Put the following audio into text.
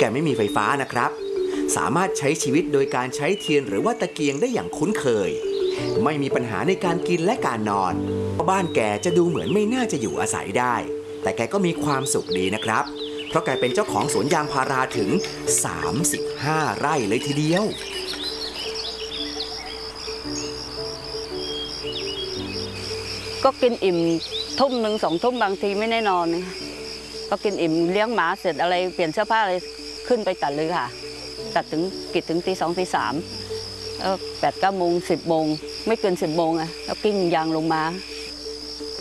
แกไม่มีไฟฟ้านะครับสามารถใช้ชีวิตโดยการใช้เทียนหรือว่าตะเกียงได้อย่างคุ้นเคยไม่มีปัญหาในการกินและการนอนบ้านแกจะดูเหมือนไม่น่าจะอยู่อาศัยได้แต่แกก็มีความสุขดีนะครับเพราะแกเป็นเจ้าของสวนยางพาราถึง35 ไร่เลยทีเดียวก็กินอิ่มทุ่มหนึ่ง2 ทุ่มบางทีไม่แน่นอนก็กินอิ่มเลี้ยงหมาเสร็จอะไรเปลี่ยนเสื้อผ้าอะไรขึ้นไปตัดเลยค่ะตัดถึงถึงตี 2 ตี 3 8 9 โมง 10 โมงไม่เกิน10 โมงแล้วกิ้งยางลงมา